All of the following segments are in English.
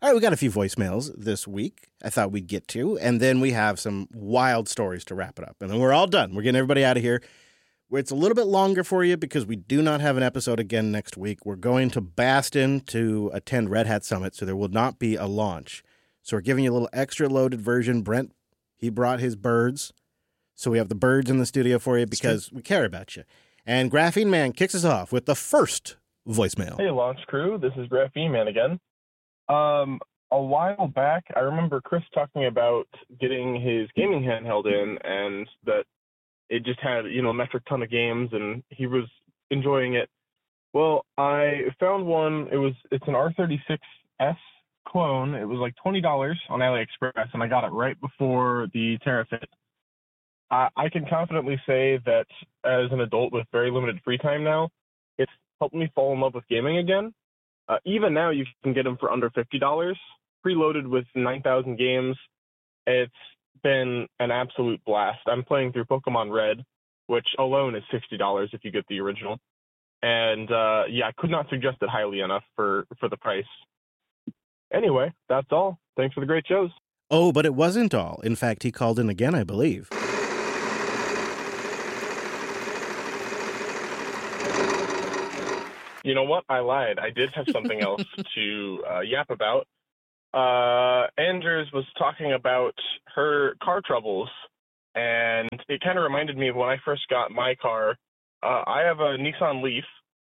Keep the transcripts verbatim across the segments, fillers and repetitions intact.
All right, we got a few voicemails this week I thought we'd get to, and then we have some wild stories to wrap it up. And then we're all done. We're getting everybody out of here. It's a little bit longer for you because we do not have an episode again next week. We're going to Boston to attend Red Hat Summit, so there will not be a launch. So we're giving you a little extra loaded version. Brent, he brought his birds. So we have the birds in the studio for you because we care about you. And Graphene Man kicks us off with the first voicemail. Hey, Launch Crew. This is Graphene Man again. Um, a while back, I remember Chris talking about getting his gaming handheld in and that it just had, you know, a metric ton of games and he was enjoying it. Well, I found one. It was, it's an R thirty-six S clone. It was like twenty dollars on AliExpress and I got it right before the Terafit. I, I can confidently say that as an adult with very limited free time now, it's helped me fall in love with gaming again. Uh, even now, you can get them for under fifty dollars, preloaded with nine thousand games. It's been an absolute blast. I'm playing through Pokemon Red, which alone is sixty dollars if you get the original. And uh, yeah, I could not suggest it highly enough for, for the price. Anyway, that's all. Thanks for the great shows. Oh, but it wasn't all. In fact, he called in again, I believe. You know what? I lied. I did have something else to uh, yap about. Uh, Andrews was talking about her car troubles, and it kind of reminded me of when I first got my car. Uh, I have a Nissan Leaf,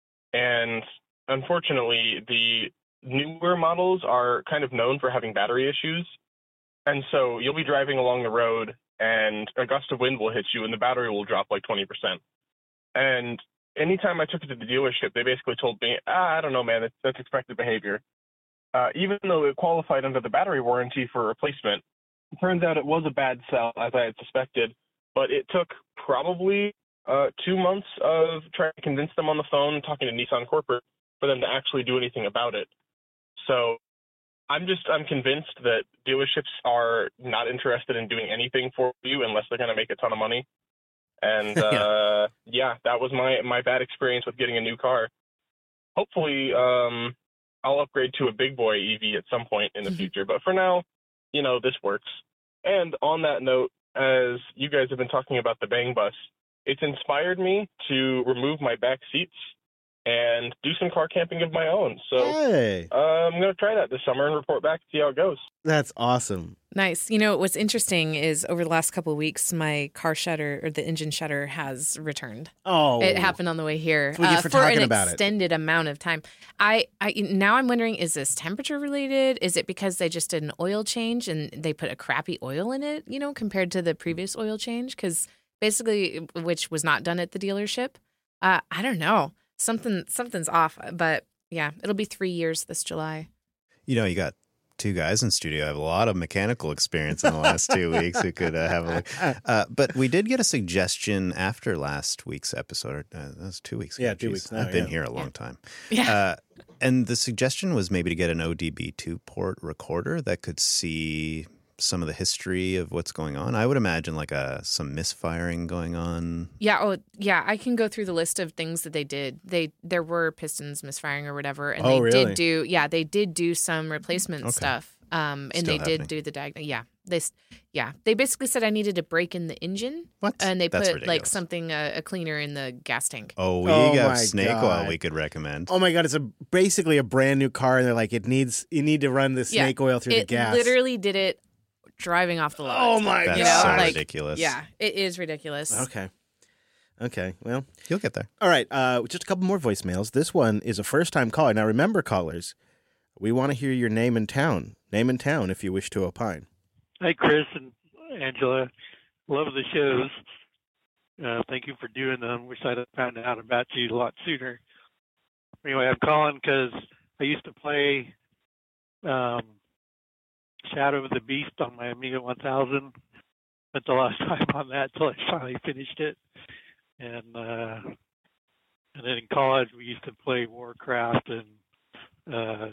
and unfortunately, the newer models are kind of known for having battery issues. And so you'll be driving along the road, and a gust of wind will hit you, and the battery will drop like twenty percent. And anytime I took it to the dealership, they basically told me, ah, I don't know, man, that's, that's expected behavior. Uh, even though it qualified under the battery warranty for replacement, it turns out it was a bad sell, as I had suspected. But it took probably uh, two months of trying to convince them on the phone, talking to Nissan Corporate, for them to actually do anything about it. So I'm just, I'm convinced that dealerships are not interested in doing anything for you unless they're going to make a ton of money. And, uh, yeah, that was my, my bad experience with getting a new car. Hopefully, um, I'll upgrade to a big boy E V at some point in the future. But for now, you know, this works. And on that note, as you guys have been talking about the Bang Bus, it's inspired me to remove my back seats and do some car camping of my own. So hey. uh, I'm going to try that this summer and report back to see how it goes. That's awesome. Nice. You know, what's interesting is over the last couple of weeks, my car shutter or the engine shutter has returned. Oh, it happened on the way here That's what you uh, for, for talking an about extended it. amount of time. I, I now I'm wondering, is this temperature related? Is it because they just did an oil change and they put a crappy oil in it, you know, compared to the previous oil change? Because basically, which was not done at the dealership. Uh, I don't know. Something something's off, but yeah, it'll be three years this July. You know, you got two guys in studio have a lot of mechanical experience in the last two weeks who could uh, have a look. Uh, but we did get a suggestion after last week's episode. Uh, that was two weeks ago. Yeah, two Jeez, weeks now, I've been yeah. here a long Yeah. time. Yeah. Uh, and the suggestion was maybe to get an O D B two port recorder that could see some of the history of what's going on. I would imagine like a some misfiring going on. Yeah, oh yeah, I can go through the list of things that they did. They there were pistons misfiring or whatever, and Oh, they really? did do yeah, they did do some replacement Okay. stuff. Um, and Still they did happening. do the diag. Yeah, they s- yeah, they basically said I needed to break in the engine. What? And they That's put like ridiculous. something uh, a cleaner in the gas tank. Oh, we Oh, got my snake God. oil we could recommend. Oh my God, it's a basically a brand new car, and they're like, it needs you need to run the Yeah, snake oil through it the gas. literally did it driving off the lot. Oh my That's you know, so like, ridiculous. Yeah, it is ridiculous. Okay. Okay. Well, You'll get there. all right. Uh, just a couple more voicemails. This one is a first-time caller. Now, remember, callers, we want to hear your name and town. Name and town, if you wish to opine. Hi, Chris and Angela. Love the shows. Uh, thank you for doing them. Wish I'd have found out about you a lot sooner. Anyway, I'm calling because I used to play um, Shadow of the Beast on my Amiga one thousand. Spent a lot of time on that until I finally finished it. And uh, and then in college, we used to play Warcraft and uh,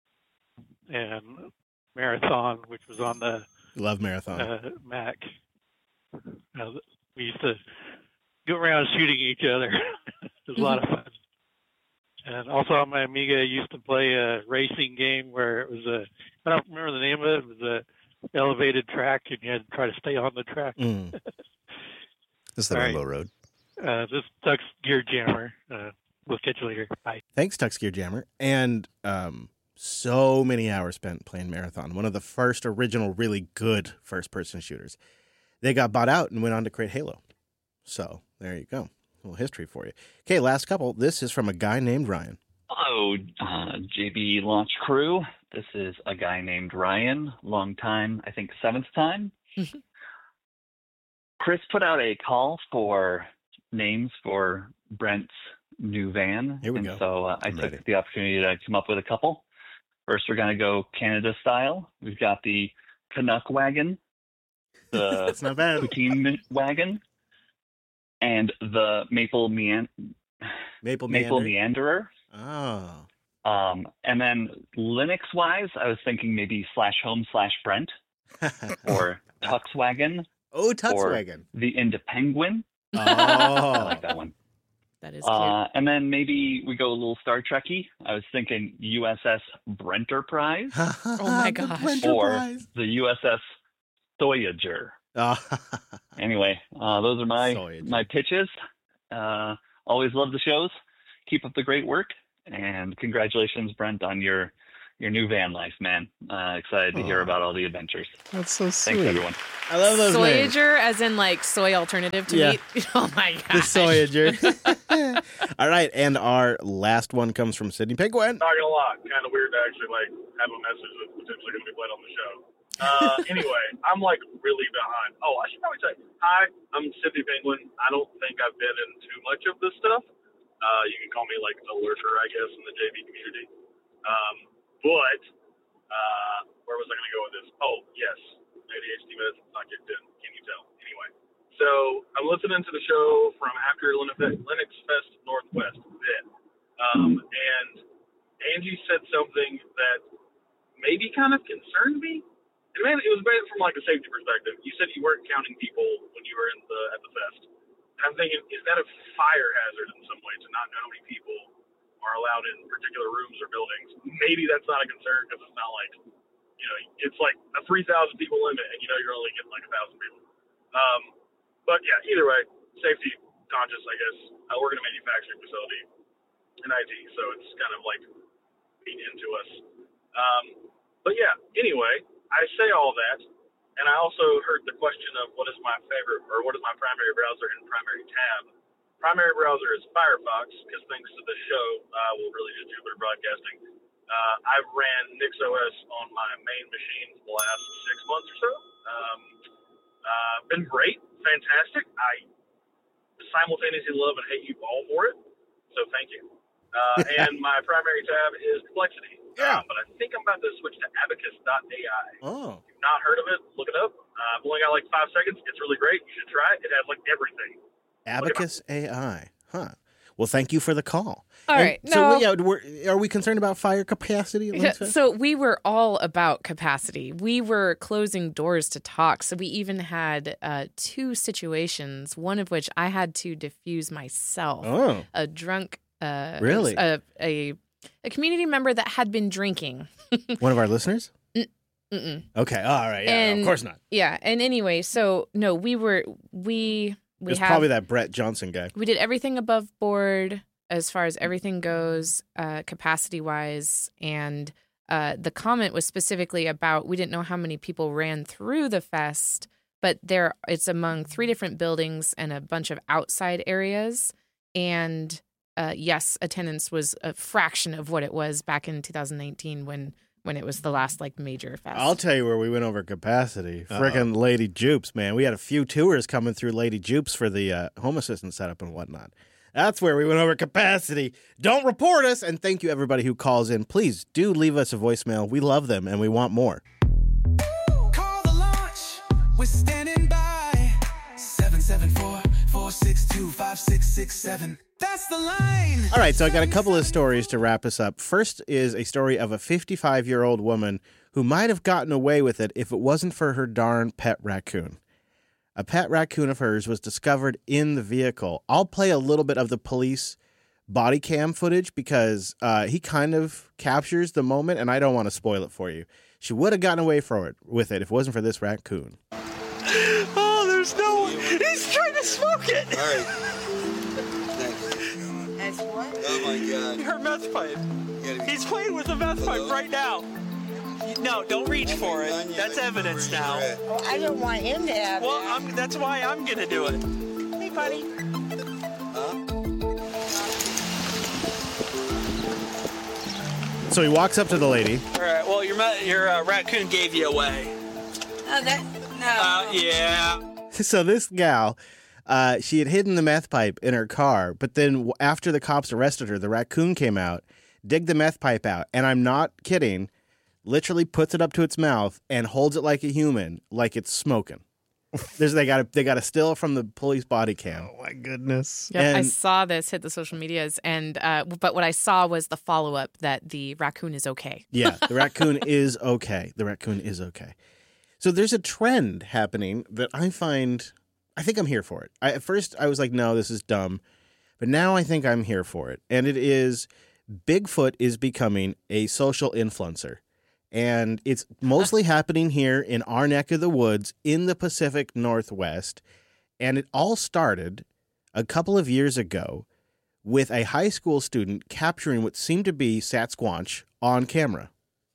and Marathon, which was on the Love Marathon. uh, Mac. Uh, we used to go around shooting each other. It was a lot of fun. And also on my Amiga, I used to play a racing game where it was a I don't remember the name of it. It was a elevated track, and you had to try to stay on the track. Mm. This is the All Rainbow right. Road. Uh, this is Tuck's Gear Jammer. Uh, we'll catch you later. Bye. Thanks, Tux Gear Jammer. And um, so many hours spent playing Marathon, one of the first original really good first-person shooters. They got bought out and went on to create Halo. So there you go. A little history for you. Okay, last couple. This is from a guy named Ryan. Hello, uh, J B Launch Crew. This is a guy named Ryan. Long time, I think seventh time. Chris put out a call for names for Brent's new van. Here we and go. so uh, I I'm took ready. the opportunity to come up with a couple. First, we're going to go Canada style. We've got the Canuck wagon, the That's not bad. Poutine wagon, and the Maple Mean- Maple Maple Meander. Meanderer. Oh. Um, and then Linux-wise, I was thinking maybe slash home slash Brent or Tuxwagon, oh, or Tuxwagon. the Indepenguin. Oh. I like that one. That is cute. Uh, and then maybe we go a little Star Trekky. I was thinking U S S Brenterprise, oh my the gosh. Brenterprise. the U S S Voyager. Oh. Anyway, uh, those are my Voyager. my pitches. Uh, always love the shows. Keep up the great work, and congratulations, Brent, on your your new van life, man. Uh, excited to hear Aw. about all the adventures. That's so sweet. Thanks, everyone. I love those names. Soyager, as in like soy alternative to Yeah. meat. Oh my The gosh. Soyager. All right, and our last one comes from Sydney Penguin. Not gonna lie, kind of weird to actually like have a message that's potentially gonna be played on the show. Uh, anyway, I'm like really behind. Oh, I should probably say hi. I'm Sydney Penguin. I don't think I've been in too much of this stuff. Uh, you can call me like a lurker, I guess, in the J V community. Um, but uh, where was I gonna go with this? Oh, yes, A D H D meds not kicked in. Can you tell? Anyway, so I'm listening to the show from after Linux Linux Fest Northwest then, um, and Angie said something that maybe kind of concerned me. And man, it was made from like a safety perspective. You said you weren't counting people when you were in the at the fest. And I'm thinking, is that a fire hazard in some way to not know how many people are allowed in particular rooms or buildings? Maybe that's not a concern because it's not like, you know, it's like a three thousand people limit, and you know you're only getting like a thousand people. Um, but yeah, either way, safety conscious, I guess. I work in a manufacturing facility in I T, so it's kind of like being into us. Um, but yeah, anyway. I say all that, and I also heard the question of what is my favorite, or what is my primary browser and primary tab. Primary browser is Firefox, because thanks to the show, uh, well, really just Jupiter Broadcasting, uh, I've ran NixOS on my main machine for the last six months or so. Um, uh, been great, fantastic. I simultaneously love and hate you all for it, so thank you. Uh, and my primary tab is Complexity. Yeah. Um, but I think I'm about to switch to abacus dot A I. Oh. If you've not heard of it, look it up. Uh, I've only got like five seconds. It's really great. You should try it. It has like everything. Abacus A I. Huh. Well, thank you for the call. All And right, So, no. yeah, we're, are we concerned about fire capacity? at Yeah, Linux Fest? so we were all about capacity. We were closing doors to talk. So we even had uh, two situations, one of which I had to diffuse myself. Oh. A drunk, uh, Really? a, a a community member that had been drinking. One of our listeners? Mm-mm. Okay. All right. Yeah, no, And- of course not. Yeah. And anyway, so no, we were we we It's have probably that Brett Johnson guy. we did everything above board as far as everything goes, uh, capacity wise. And uh, the comment was specifically about we didn't know how many people ran through the fest, but there it's among three different buildings and a bunch of outside areas. And uh, yes, attendance was a fraction of what it was back in two thousand nineteen when when it was the last like major fest. I'll tell you where we went over capacity. Uh-oh. Frickin' Lady Jupes, man. We had a few tours coming through Lady Jupes for the uh, home assistant setup and whatnot. That's where we went over capacity. Don't report us. And thank you, everybody who calls in. Please do leave us a voicemail. We love them and we want more. Call the launch. We're standing by. seven seven four, four six two, five six six seven. That's the line. All right, so I got a couple of stories to wrap us up. First is a story of a fifty-five-year-old woman who might have gotten away with it if it wasn't for her darn pet raccoon. A pet raccoon of hers was discovered in the vehicle. I'll play a little bit of the police body cam footage because uh, he kind of captures the moment, and I don't want to spoil it for you. She would have gotten away from it with it if it wasn't for this raccoon. Oh, there's no one. He's trying to smoke it. All right. Thanks. As what? Oh, my God. Her meth pipe. Be... He's playing with the meth Hello? pipe right now. No, don't reach for it. That's evidence now. Well, I don't want him to have Well, that. I'm, that's why I'm going to do it. Hey, buddy. So he walks up to the lady. All right, well, your ma- your uh, raccoon gave you away. Oh, that, no. Uh, yeah. So this gal, uh, she had hidden the meth pipe in her car, but then w- after the cops arrested her, the raccoon came out, digged the meth pipe out, and I'm not kidding, literally puts it up to its mouth and holds it like a human, like it's smoking. There's they got a, they got a still from the police body cam. Oh my goodness! Yep, I And- saw this hit the social medias, and uh, but what I saw was the follow up that the raccoon is okay. Yeah, the raccoon is okay. The raccoon is okay. So there's a trend happening that I find, I think I'm here for it. I, at first, I was like, no, this is dumb. But now I think I'm here for it. And it is Bigfoot is becoming a social influencer. And it's mostly happening here in our neck of the woods in the Pacific Northwest. And it all started a couple of years ago with a high school student capturing what seemed to be Sasquatch on camera.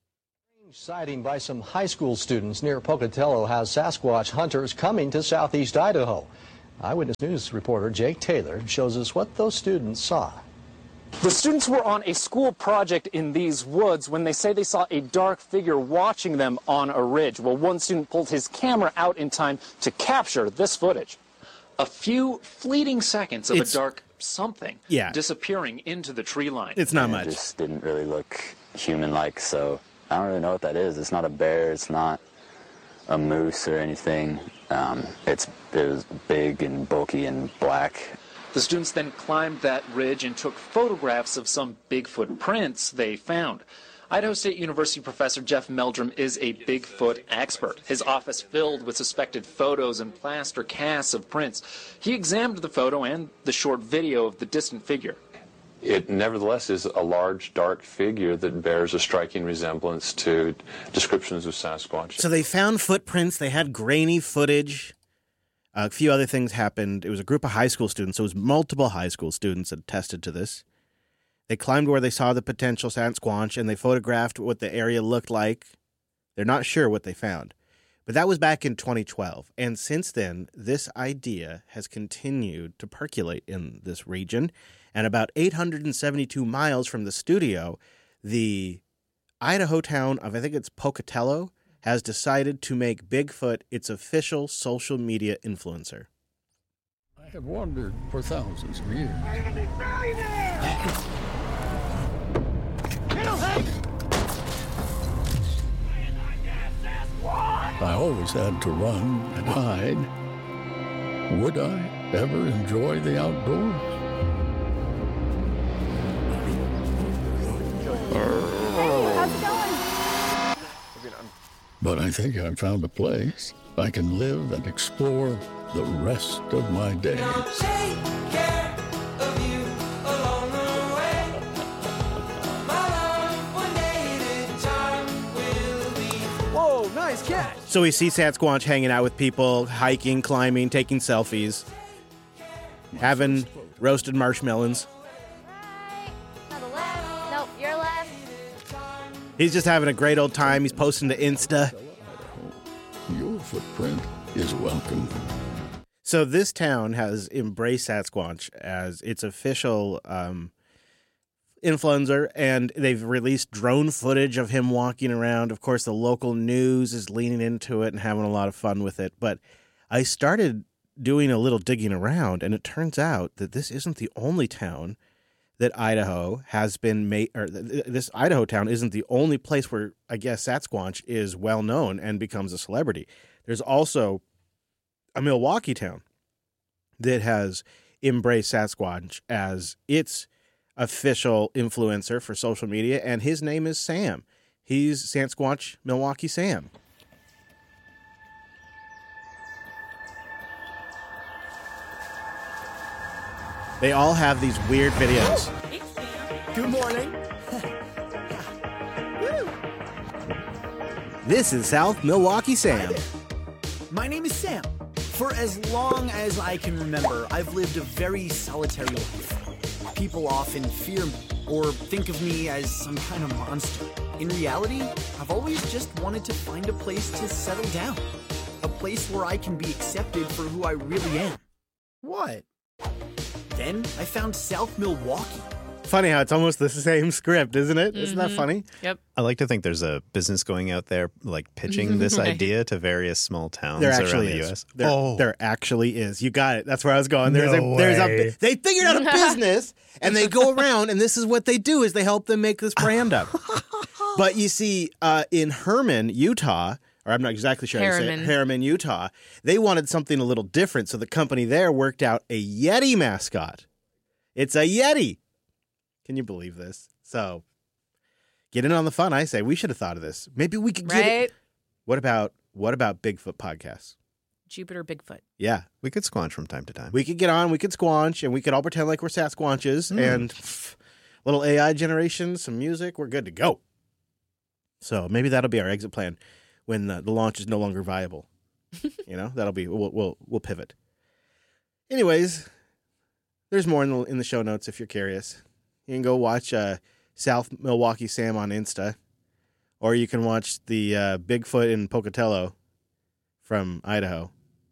Sighting by some high school students near Pocatello has Sasquatch hunters coming to southeast Idaho. Eyewitness News reporter Jake Taylor shows us what those students saw. The students were on a school project in these woods when they say they saw a dark figure watching them on a ridge. Well, one student pulled his camera out in time to capture this footage. A few fleeting seconds of It's- a dark something Yeah. disappearing into the tree line. It's not It much. just didn't really look human-like, so I don't really know what that is. It's not a bear. It's not a moose or anything. Um, it's it was big and bulky and black. The students then climbed that ridge and took photographs of some Bigfoot prints they found. Idaho State University professor Jeff Meldrum is a Bigfoot expert. His office filled with suspected photos and plaster casts of prints. He examined the photo and the short video of the distant figure. It nevertheless is a large, dark figure that bears a striking resemblance to descriptions of Sasquatch. So they found footprints. They had grainy footage. A few other things happened. It was a group of high school students. So it was multiple high school students that attested to this. They climbed where they saw the potential Sasquatch, and they photographed what the area looked like. They're not sure what they found. But that was back in twenty twelve. And since then, this idea has continued to percolate in this region. And about eight hundred seventy-two miles from the studio, the Idaho town of, I think it's Pocatello, has decided to make Bigfoot its official social media influencer. I have wandered for thousands of years. I always had to run and hide. Would I ever enjoy the outdoors? How's it going? But I think I've found a place I can live and explore the rest of my days. Whoa, nice catch. So we see Sasquatch hanging out with people, hiking, climbing, taking selfies, having roasted marshmallows. To the left. Nope, your left. He's just having a great old time. He's posting to Insta. Your footprint is welcome. So this town has embraced Sasquatch as its official um, influencer, and they've released drone footage of him walking around. Of course, the local news is leaning into it and having a lot of fun with it. But I started doing a little digging around, and it turns out that this isn't the only town that Idaho has been made, or th- this Idaho town isn't the only place where I guess Sasquatch is well known and becomes a celebrity. There's also a Milwaukee town that has embraced Sasquatch as its official influencer for social media, and his name is Sam. He's Sasquatch Milwaukee Sam. They all have these weird videos. Good morning. This is South Milwaukee Sam. My name is Sam. For as long as I can remember, I've lived a very solitary life. People often fear me or think of me as some kind of monster. In reality, I've always just wanted to find a place to settle down. A place where I can be accepted for who I really am. What? Then I found South Milwaukee. Funny how it's almost the same script, isn't it? Mm-hmm. Isn't that funny? Yep. I like to think there's a business going out there, like pitching this Right. idea to various small towns There around actually the is. U S. There, oh, there actually is. You got it. That's where I was going. There's No a there's way. a they figured out a business and they go around and this is what they do is they help them make this brand up. But you see, uh, in Herman, Utah, or I'm not exactly sure how to say it, Harriman. Harriman, Utah, they wanted something a little different. So the company there worked out a Yeti mascot. It's a Yeti. Can you believe this? So get in on the fun, I say. We should have thought of this. Maybe we could get Right? it. What about what about Bigfoot podcasts? Jupiter Bigfoot. Yeah. we could squanch from time to time. We could get on, we could squanch, and we could all pretend like we're Sasquatches Mm. and pff, little A I generation, some music. We're good to go. So maybe that'll be our exit plan when the, the launch is no longer viable. You know, that'll be, we'll, we'll, we'll pivot. Anyways, there's more in the, in the show notes if you're curious. You can go watch uh, South Milwaukee Sam on Insta, or you can watch the uh, Bigfoot in Pocatello from Idaho.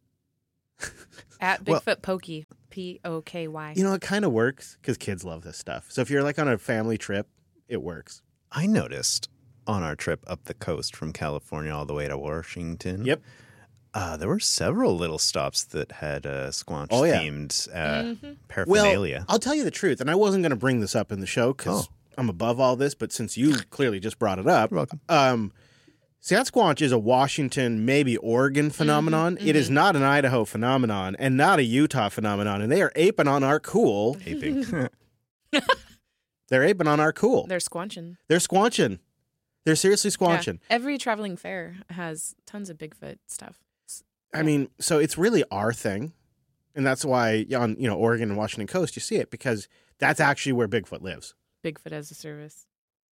At Well- Bigfoot Pokey. P O K Y. You know, it kind of works because kids love this stuff. So if you're like on a family trip, it works. I noticed on our trip up the coast from California all the way to Washington. Yep. Uh, there were several little stops that had uh, Squanch Oh, yeah. themed uh, Mm-hmm. paraphernalia. Well, I'll tell you the truth, and I wasn't going to bring this up in the show because Oh. I'm above all this, but since you clearly just brought it up, You're welcome. um, Sasquatch is a Washington, maybe Oregon phenomenon. Mm-hmm, It is not an Idaho phenomenon and not a Utah phenomenon, and they are aping on our cool. Aping. They're aping on our cool. They're squanching. They're squanching. They're seriously Yeah. squanching. Every traveling fair has tons of Bigfoot stuff. I mean, so it's really our thing. And that's why on, you know, Oregon and Washington coast, you see it because that's actually where Bigfoot lives. Bigfoot as a service.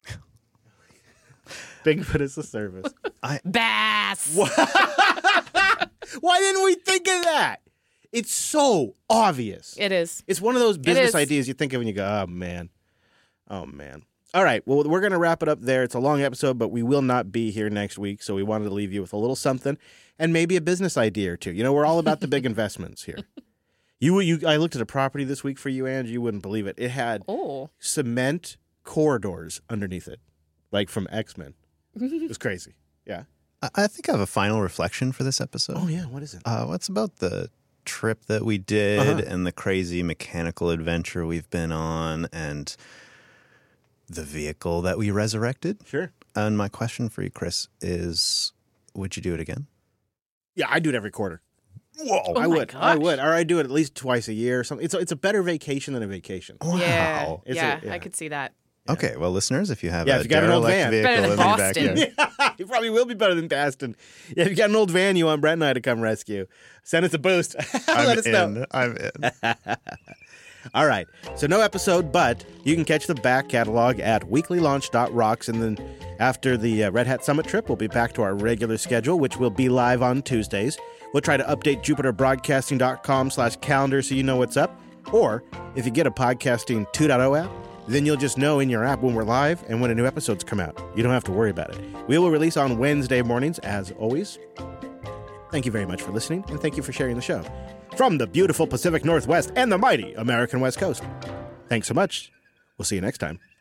Bigfoot is the service. Bass. Why didn't we think of that? It's so obvious. It is. It's one of those It business is. ideas you think of and you go, oh, man. Oh, man. All right. Well, we're going to wrap it up there. It's a long episode, but we will not be here next week. So we wanted to leave you with a little something and maybe a business idea or two. You know, we're all about the big investments here. You, you, I looked at a property this week for you, Ange. You wouldn't believe it. It had Oh. cement corridors underneath it, like from X-Men. It was crazy. Yeah. I, I think I have a final reflection for this episode. Oh, yeah. What is it? Uh, what's about the trip that we did Uh-huh. and the crazy mechanical adventure we've been on and the vehicle that we resurrected? Sure. And my question for you, Chris, is would you do it again? Yeah, I do it every quarter. Whoa. Oh I my would. I gosh. would. Or I do it at least twice a year or something. It's a, it's a better vacation than a vacation. Wow. Yeah. It's a- yeah, yeah. I could see that. Okay, well, listeners, if you have Yeah, a if you got an old derelict van. vehicle Better than in your Boston. backyard, It probably will be better than Baston. Yeah, if you got an old van you want Brett and I to come rescue, send us a boost. I'm Let us know. in. I'm in. All right. So no episode, but you can catch the back catalog at weekly launch dot rocks. And then after the uh, Red Hat Summit trip, we'll be back to our regular schedule, which will be live on Tuesdays. We'll try to update jupiter broadcasting dot com slash calendar so you know what's up. Or if you get a Podcasting two point oh app, then you'll just know in your app when we're live and when a new episode's come out. You don't have to worry about it. We will release on Wednesday mornings, as always. Thank you very much for listening, and thank you for sharing the show. From the beautiful Pacific Northwest and the mighty American West Coast. Thanks so much. We'll see you next time.